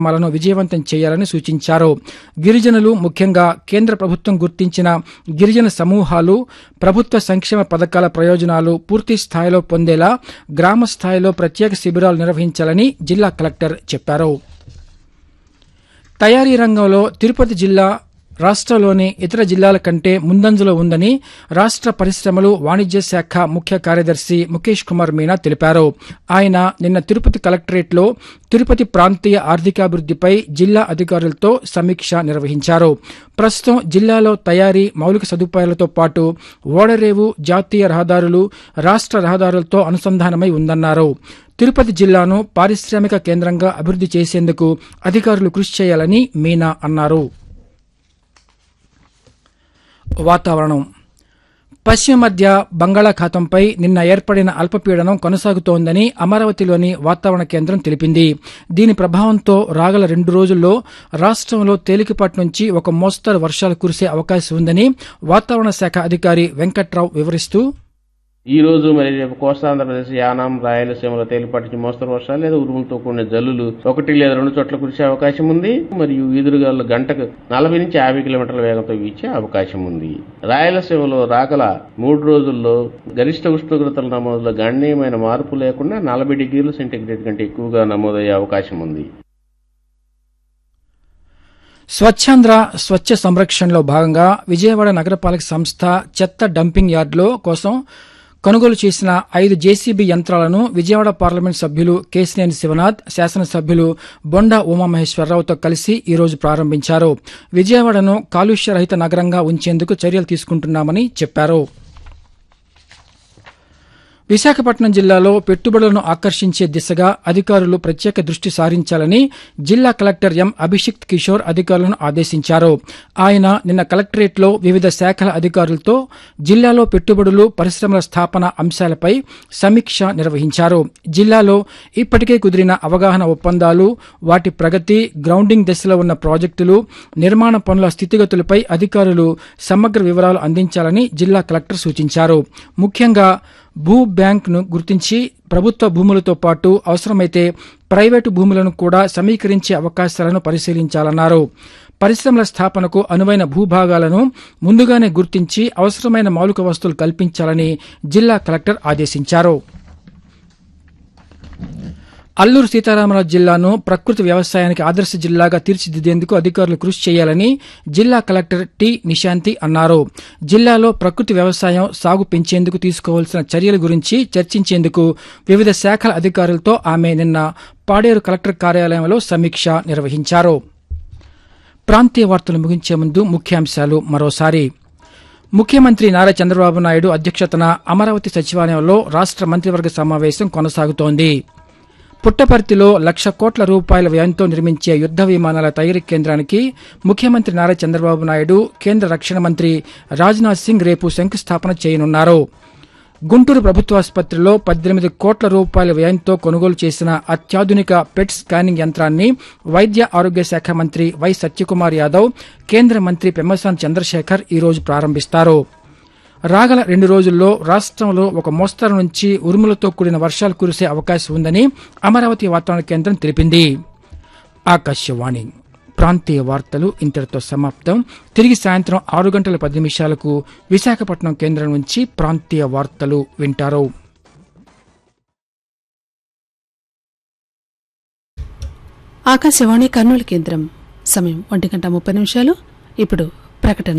కార్యక్రమాలను విజయవంతం చేయాలని సూచించారు. గిరిజనులు, ముఖ్యంగా కేంద్ర ప్రభుత్వం గుర్తించిన గిరిజన సమూహాలు ప్రభుత్వ సంక్షేమ పథకాల ప్రయోజనాలు పూర్తి స్థాయిలో పొందేలా గ్రామ స్థాయిలో ప్రత్యేక శిబిరాలు నిర్వహించాలని జిల్లా కలెక్టర్ చెప్పారు. తయారీ రంగంలో తిరుపతి జిల్లా రాష్ట్రంలోని ఇతర జిల్లాల కంటే ముందంజలో ఉందని రాష్ట్ర పరిశ్రమలు, వాణిజ్య శాఖ ముఖ్య కార్యదర్శి ముఖేష్ కుమార్ మీనా తెలిపారు. ఆయన నిన్న తిరుపతి కలెక్టరేట్లో తిరుపతి ప్రాంతీయ ఆర్థికాభివృద్దిపై జిల్లా అధికారులతో సమీక్ష నిర్వహించారు. ప్రస్తుతం జిల్లాలో తయారీ, మౌలిక సదుపాయాలతో పాటు ఓడరేవు, జాతీయ రహదారులు, రాష్ట్ర రహదారులతో అనుసంధానమై ఉందన్నారు. తిరుపతి జిల్లాను పారిశ్రామిక కేంద్రంగా అభివృద్ది చేసేందుకు అధికారులు కృషి చేయాలని మీనా అన్నారు. వాతావరణం. పశ్చిమ మధ్య బంగాళాఖాతంపై నిన్న ఏర్పడిన అల్పపీడనం కొనసాగుతోందని అమరావతిలోని వాతావరణ కేంద్రం తెలిపింది. దీని ప్రభావంతో రాగల 2 రోజుల్లో రాష్ట్రంలో తేలికపాటి నుంచి ఒక మోస్తరు వర్షాలు కురిసే అవకాశం ఉందని వాతావరణ శాఖ అధికారి వెంకట్రావు వివరిస్తూ, ఈ రోజు మరి రేపు కోస్తాంధ్రప్రదేశ్, యానాం, రాయలసీమలో తేలిపాటి మోస్తరు వర్షాలు లేదా ఉరుములతో కూడిన జల్లులు 1 లేదా 2 చోట్ల కురిసే అవకాశం ఉంది. మరియు ఈదురుగాలు గంటకు 40 నుంచి 50 కిలోమీటర్ల వేగంతో వీచే అవకాశం ఉంది. రాయలసీమలో రాగల 3 రోజుల్లో గరిష్ట ఉష్ణోగ్రతల నమోదులో గణనీయమైన మార్పు లేకుండా 40 డిగ్రీల సెంటీగ్రేడ్ కంటే ఎక్కువగా నమోదయ్యే అవకాశం ఉంది. స్వచ్ఛాంధ్ర స్వచ్ఛ సంరక్షణలో భాగంగా విజయవాడ నగరపాలక సంస్థ చెత్త డంపింగ్ యార్డులో కోసం కొనుగోలు చేసిన 5 జేసీబీ యంత్రాలను విజయవాడ పార్లమెంట్ సభ్యులు కేశినేని శివనాథ్, శాసనసభ్యులు బొండా ఉమామహేశ్వరరావుతో కలిసి ఈ రోజు ప్రారంభించారు. విజయవాడను కాలుష్య రహిత నగరంగా ఉంచేందుకు చర్యలు తీసుకుంటున్నామని చెప్పారు. విశాఖపట్నం జిల్లాలో పెట్టుబడులను ఆకర్షించే దిశగా అధికారులు ప్రత్యేక దృష్టి సారించాలని జిల్లా కలెక్టర్ ఎం అభిషిక్త్ కిషోర్ అధికారులను ఆదేశించారు. ఆయన నిన్న కలెక్టరేట్లో వివిధ శాఖల అధికారులతో జిల్లాలో పెట్టుబడులు, పరిశ్రమల స్థాపన అంశాలపై సమీక్ష నిర్వహించారు. జిల్లాలో ఇప్పటికే కుదిరిన అవగాహన ఒప్పందాలు, వాటి ప్రగతి, గ్రౌండింగ్ దశలో ఉన్న ప్రాజెక్టులు, నిర్మాణ పనుల స్థితిగతులపై అధికారులు సమగ్ర వివరాలు అందించాలని జిల్లా కలెక్టర్ సూచించారు. ముఖ్యంగా భూ బ్యాంక్ను గుర్తించి ప్రభుత్వ భూములతో పాటు అవసరమైతే ప్రైవేటు భూములను కూడా సమీకరించే అవకాశాలను పరిశీలించాలన్నారు. పరిశ్రమల స్థాపనకు అనువైన భూభాగాలను ముందుగానే గుర్తించి అవసరమైన మౌలిక వసతులు కల్పించాలని జిల్లా కలెక్టర్ ఆదేశించారు. అల్లూరు సీతారామరాజు జిల్లాను ప్రకృతి వ్యవసాయానికి ఆదర్శ జిల్లాగా తీర్చిదిద్దేందుకు అధికారులు కృషి చేయాలని జిల్లా కలెక్టర్ టి నిశాంతి అన్నారు. జిల్లాలో ప్రకృతి వ్యవసాయం సాగు పెంచేందుకు తీసుకోవాల్సిన చర్యల గురించి చర్చించేందుకు వివిధ శాఖల అధికారులతో ఆమె నిన్న పాడేరు కలెక్టర్ కార్యాలయంలో సమీక్ష నిర్వహించారు. ప్రాంతీయ వార్తలు ముగించే ముందు ముఖ్యాంశాలు మరోసారి. ముఖ్యమంత్రి నారా చంద్రబాబు నాయుడు అధ్యక్షతన అమరావతి సచివాలయంలో రాష్ట్ర మంత్రివర్గ సమావేశం కొనసాగుతోంది. పుట్టపర్తిలో 1,00,000 కోట్ల రూపాయల వ్యయంతో నిర్మించే యుద్ద విమానాల తయారీ కేంద్రానికి ముఖ్యమంత్రి నారా చంద్రబాబు నాయుడు, కేంద్ర రక్షణ మంత్రి రాజ్నాథ్ సింగ్ రేపు శంకుస్థాపన చేయనున్నారు. గుంటూరు ప్రభుత్వాసుపత్రిలో 18 కోట్ల రూపాయల వ్యయంతో కొనుగోలు చేసిన అత్యాధునిక పెట్ స్కానింగ్ యంత్రాన్ని వైద్య ఆరోగ్య శాఖ మంత్రి వై సత్యకుమార్ యాదవ్, కేంద్ర మంత్రి పెమ్మసాని చంద్రశేఖర్ ఈ రోజు ప్రారంభిస్తారు. రాగల 2 రోజుల్లో రాష్ట్రంలో ఒక మోస్తరు నుంచి ఉరుములతో కూడిన వర్షాలు కురిసే అవకాశం ఉందని అమరావతి వాతావరణ కేంద్రం తెలిపింది. ఆకాశవాణి ప్రాంతీయ వార్తలు ఇంతటితో సమాప్తం. తిరిగి సాయంత్రం 6:10 విశాఖపట్నం కేంద్రం నుంచి ప్రాంతీయ వార్తలు వింటారు. ఆకాశవాణి కర్నూలు కేంద్రం. సమయం 1:30 ఇప్పుడు ప్రకటన.